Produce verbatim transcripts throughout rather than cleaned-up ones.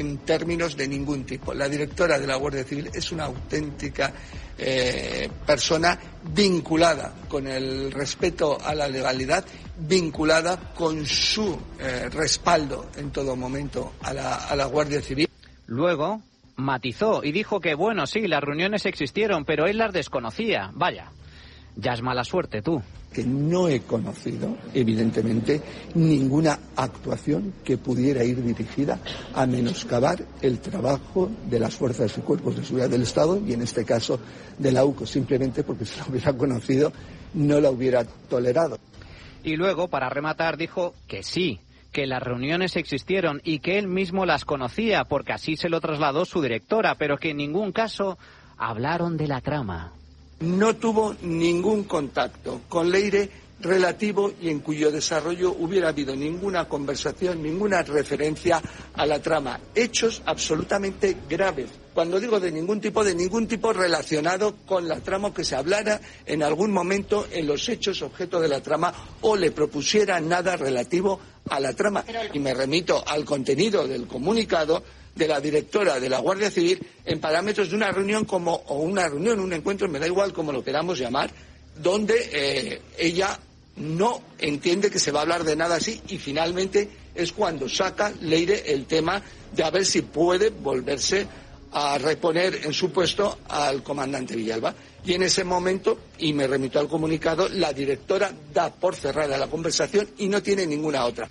En términos de ningún tipo. La directora de la Guardia Civil es una auténtica eh, persona vinculada con el respeto a la legalidad, vinculada con su eh, respaldo en todo momento a la, a la Guardia Civil. Luego matizó y dijo que, bueno, sí, las reuniones existieron, pero él las desconocía. Vaya, ya es mala suerte tú. Que no he conocido, evidentemente, ninguna actuación que pudiera ir dirigida a menoscabar el trabajo de las fuerzas y cuerpos de seguridad del Estado y, en este caso, de la U C O, simplemente porque si la hubiera conocido no la hubiera tolerado. Y luego, para rematar, dijo que sí, que las reuniones existieron y que él mismo las conocía, porque así se lo trasladó su directora, pero que en ningún caso hablaron de la trama. No tuvo ningún contacto con Leire relativo y en cuyo desarrollo hubiera habido ninguna conversación, ninguna referencia a la trama. Hechos absolutamente graves. Cuando digo de ningún tipo, de ningún tipo relacionado con la trama, que se hablara en algún momento en los hechos objeto de la trama o le propusiera nada relativo a la trama. Y me remito al contenido del comunicado de la directora de la Guardia Civil en parámetros de una reunión como, o una reunión, un encuentro, me da igual como lo queramos llamar, donde eh, ella no entiende que se va a hablar de nada así y finalmente es cuando saca Leire el tema de a ver si puede volverse a reponer en su puesto al comandante Villalba. Y en ese momento, y me remito al comunicado, la directora da por cerrada la conversación y no tiene ninguna otra.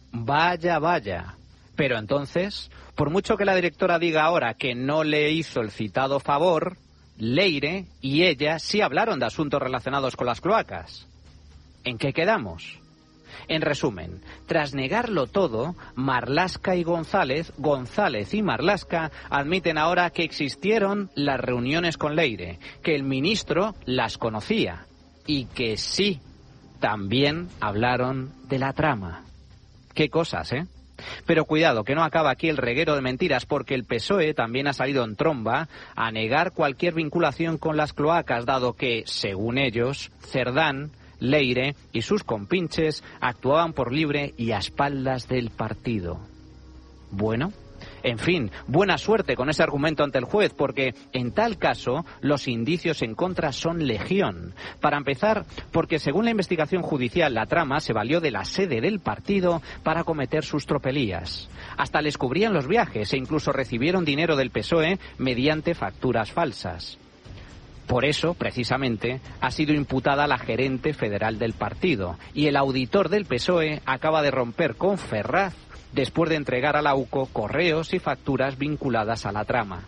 Vaya, vaya. Pero entonces, por mucho que la directora diga ahora que no le hizo el citado favor, Leire y ella sí hablaron de asuntos relacionados con las cloacas. ¿En qué quedamos? En resumen, tras negarlo todo, Marlaska y González, González y Marlaska admiten ahora que existieron las reuniones con Leire, que el ministro las conocía y que sí, también hablaron de la trama. Qué cosas, ¿eh? Pero cuidado, que no acaba aquí el reguero de mentiras, porque el P S O E también ha salido en tromba a negar cualquier vinculación con las cloacas, dado que, según ellos, Cerdán, Leire y sus compinches actuaban por libre y a espaldas del partido. Bueno, en fin, buena suerte con ese argumento ante el juez, porque en tal caso los indicios en contra son legión. Para empezar, porque según la investigación judicial, la trama se valió de la sede del partido para cometer sus tropelías. Hasta les cubrían los viajes e incluso recibieron dinero del P S O E mediante facturas falsas. Por eso, precisamente, ha sido imputada la gerente federal del partido y el auditor del P S O E acaba de romper con Ferraz después de entregar a la U C O correos y facturas vinculadas a la trama.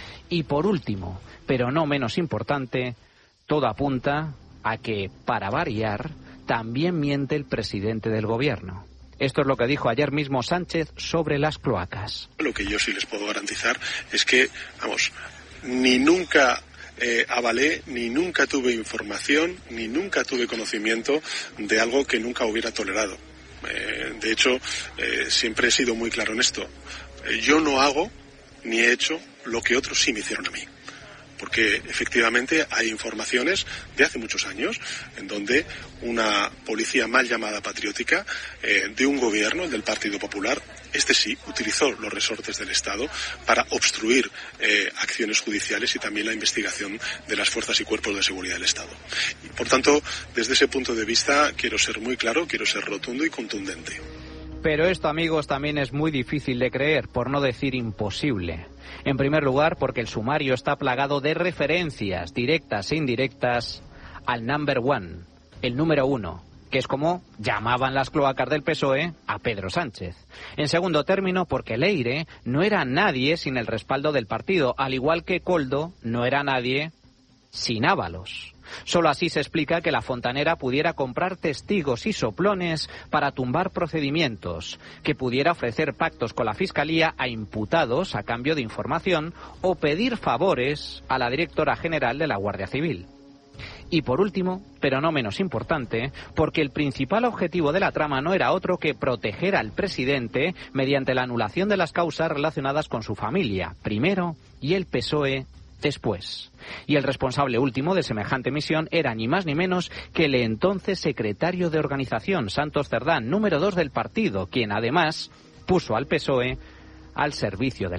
Y por último, pero no menos importante, todo apunta a que, para variar, también miente el presidente del gobierno. Esto es lo que dijo ayer mismo Sánchez sobre las cloacas. Lo que yo sí les puedo garantizar es que, vamos, ni nunca eh, avalé, ni nunca tuve información, ni nunca tuve conocimiento de algo que nunca hubiera tolerado. Eh, de hecho, eh, siempre he sido muy claro en esto. Eh, yo no hago ni he hecho lo que otros sí me hicieron a mí. Porque efectivamente hay informaciones de hace muchos años en donde una policía mal llamada patriótica eh, de un gobierno, el del Partido Popular, este sí, utilizó los resortes del Estado para obstruir eh, acciones judiciales y también la investigación de las fuerzas y cuerpos de seguridad del Estado. Y, por tanto, desde ese punto de vista quiero ser muy claro, quiero ser rotundo y contundente. Pero esto, amigos, también es muy difícil de creer, por no decir imposible. En primer lugar, porque el sumario está plagado de referencias directas e indirectas al number one, el número uno, que es como llamaban las cloacas del P S O E a Pedro Sánchez. En segundo término, porque Leire no era nadie sin el respaldo del partido, al igual que Koldo no era nadie sin Ábalos. Solo así se explica que la fontanera pudiera comprar testigos y soplones para tumbar procedimientos, que pudiera ofrecer pactos con la Fiscalía a imputados a cambio de información o pedir favores a la directora general de la Guardia Civil. Y por último, pero no menos importante, porque el principal objetivo de la trama no era otro que proteger al presidente mediante la anulación de las causas relacionadas con su familia, primero, y el P S O E después. Y el responsable último de semejante misión era ni más ni menos que el entonces secretario de organización, Santos Cerdán, número dos del partido, quien además puso al P S O E al servicio de